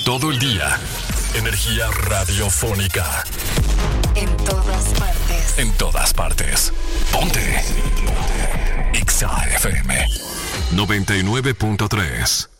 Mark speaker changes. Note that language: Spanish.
Speaker 1: Todo el día. Energía radiofónica.
Speaker 2: En todas partes.
Speaker 1: En todas partes. Ponte. Exa FM 99.3.